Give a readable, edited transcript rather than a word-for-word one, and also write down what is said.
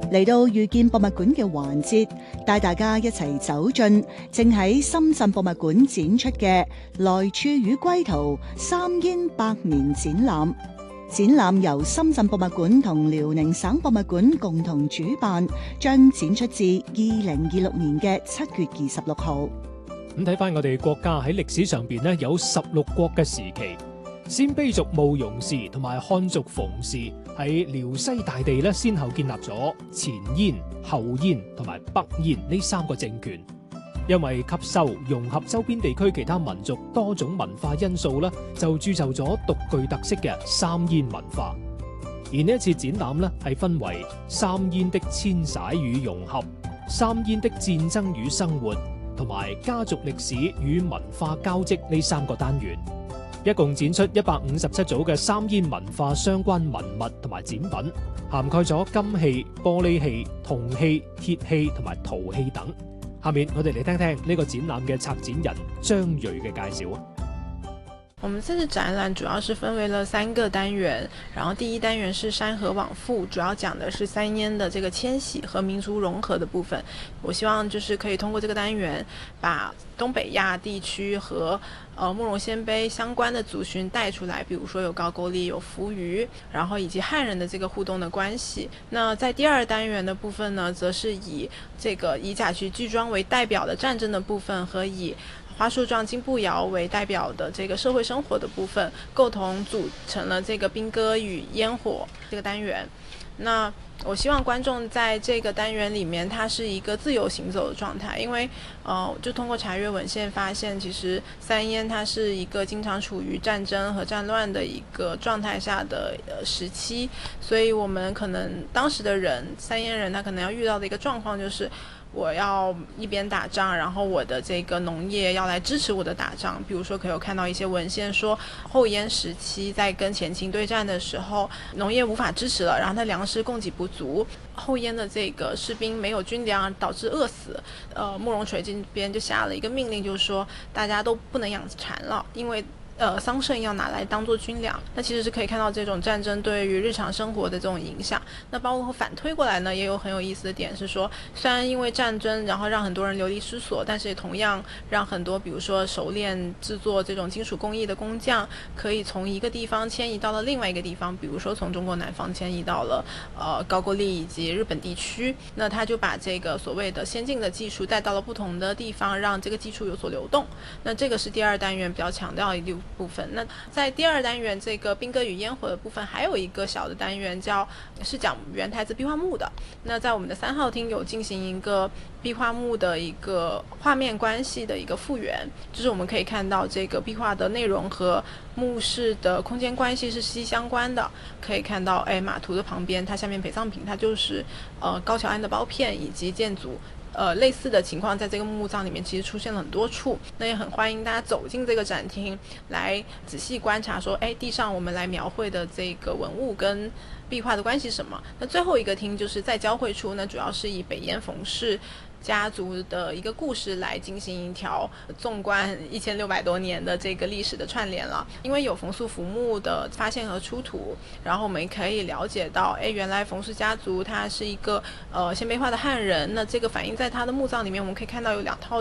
嚟到遇見博物館嘅環節，帶大家一齊走進正喺深圳博物館展出嘅來處與歸途三煙百年展覽。展覽由深圳博物館同遼寧省博物館共同主辦，將展出至2026年嘅7月26號。 咁睇翻我哋國家喺歷史上邊呢，有16國嘅時期，鮮卑族慕容氏同埋漢族馮氏喺遼西大地呢，先後建立咗前燕、後燕同埋北燕呢3個政權。因為吸收融合周邊地區其他民族多種文化因素呢，就鑄就咗獨具特色嘅三燕文化。而呢一次展覽呢，係分為三燕的遷徙與融合、三燕的戰爭與生活同埋家族歷史與文化交織呢3個單元，一共展出157組嘅三燕文化相關文物同埋展品，涵蓋咗金器、玻璃器、銅器、鐵器同埋陶器等。下面我哋嚟聽聽呢個展覽嘅策展人張蕊嘅介紹。 我們這次展覽主要是分為了3個單元，然後第一單元是山河往復，主要講的是三燕的這個遷徙和民族融合的部分。我希望就是可以通過這個單元，把東北亞地區和慕容鮮卑相關的族群帶出來，比如說有高句麗、有扶餘，然後以及漢人的這個互動的關係。那在第二單元的部分呢，則是以這個以甲曲劇莊為代表的戰爭的部分，和以花樹狀金步謠為代表的這個社會生活的部分，共同組成了這個兵戈與煙火這個單元。那我希望觀眾在這個單元裡面，它是一個自由行走的狀態，因為就通過查閱文獻發現，其實三燕它是一個經常處於戰爭和戰亂的一個狀態下的時期，所以我們可能當時的人，三燕人他可能要遇到的一個狀況就是，我要一邊打仗，然後我的這個農業要來支持我的打仗。比如說可以有看到一些文獻說，後燕時期在跟前秦對戰的時候，農業無法支持了，然後它糧食供給不足，後燕的這個士兵沒有軍糧，導致餓死。慕容垂這邊就下了一個命令，就是說大家都不能養蠶了，因為桑葚要拿來當做軍糧。那其實是可以看到這種戰爭對於日常生活的這種影響。那包括反推過來呢，也有很有意思的點是說，雖然因為戰爭然後讓很多人流離失所，但是也同樣讓很多比如說熟練製作這種金屬工藝的工匠可以從一個地方遷移到了另外一個地方，比如說從中國南方遷移到了高句麗以及日本地區。那他就把這個所謂的先進的技術帶到了不同的地方，讓這個技術有所流動。那這個是第二單元比較強調一個部分。那在第二單元這個兵戈與煙火的部分，還有一個小的單元是講元台子壁畫木的。那在我們的3號廳有進行一個壁畫木的一個畫面關係的一個復原，就是我們可以看到這個壁畫的內容和墓室的空間關係是息息相關的。可以看到馬圖的旁邊，它下面陪葬品，它就是高橋安的刀片以及建築。類似的情況在這個墓葬裡面其實出現了很多處，那也很歡迎大家走進這個展廳來仔細觀察說，地上我們來描繪的這個文物跟壁畫的關係是什麼。那最後一個廳就是在交匯處呢，主要是以北燕馮氏家族的一個故事來進行一條縱觀1600多年的這個歷史的串聯了。因為有馮素浮墓的發現和出土，然後我們可以了解到，原來馮氏家族他是一個鮮卑化的漢人。那這個反映在他的墓葬裡面，我們可以看到有2套